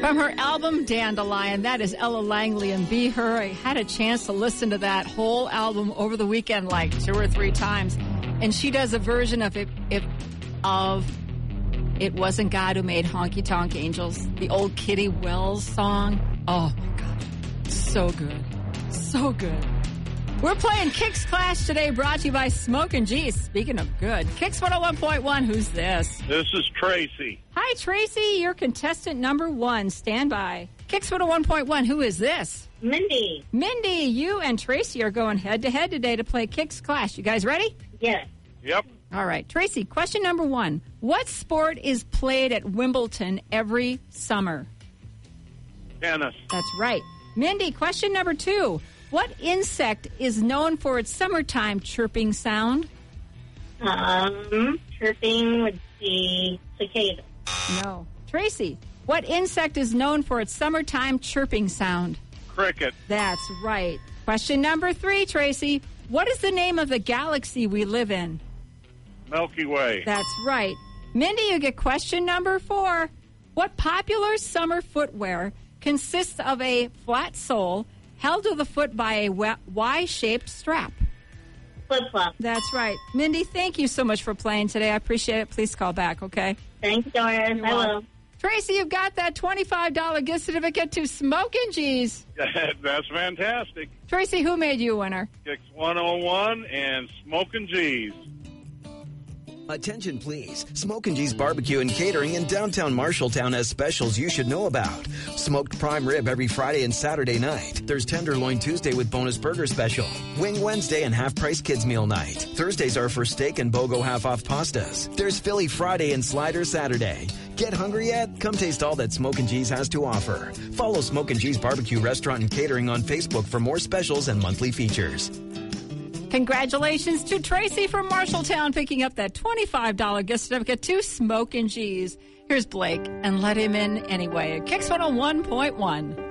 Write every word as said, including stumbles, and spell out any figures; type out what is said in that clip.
From her album Dandelion, that is Ella Langley and Be Her. I had a chance to listen to that whole album over the weekend like two or three times. And she does a version of it, it of It Wasn't God Who Made Honky Tonk Angels, the old Kitty Wells song. Oh, my God. So good. So good. We're playing Kicks Clash today, brought to you by Smokin' G's. Speaking of good, Kicks one oh one point one, who's this? This is Tracy. Hi, Tracy. You're contestant number one. Stand by. Kicks one oh one point one, who is this? Mindy. Mindy, you and Tracy are going head-to-head today to play Kicks Clash. You guys ready? Yes. Yep. All right. Tracy, question number one. What sport is played at Wimbledon every summer? Tennis. That's right. Mindy, question number two. What insect is known for its summertime chirping sound? Um, chirping would be cicada. No. Tracy, what insect is known for its summertime chirping sound? Cricket. That's right. Question number three, Tracy. What is the name of the galaxy we live in? Milky Way. That's right. Mindy, you get question number four. What popular summer footwear consists of a flat sole held to the foot by a Y-shaped strap? Flip-flop. That's right. Mindy, thank you so much for playing today. I appreciate it. Please call back, okay? Thanks, Doris. I will. Tracy, you've got that twenty-five dollars gift certificate to Smokin' G's. That's fantastic. Tracy, who made you a winner? Kicks one oh one and Smokin' G's. Attention, please. Smokin' G's Barbecue and Catering in downtown Marshalltown has specials you should know about. Smoked prime rib every Friday and Saturday night. There's Tenderloin Tuesday with bonus burger special. Wing Wednesday and half-price kids meal night. Thursdays are for steak and BOGO half-off pastas. There's Philly Friday and Slider Saturday. Get hungry yet? Come taste all that Smokin' G's has to offer. Follow Smokin' G's Barbecue Restaurant and Catering on Facebook for more specials and monthly features. Congratulations to Tracy from Marshalltown picking up that twenty-five dollars gift certificate to Smokin' G's. Here's Blake and Let Him In Anyway. Kicks one oh one point one.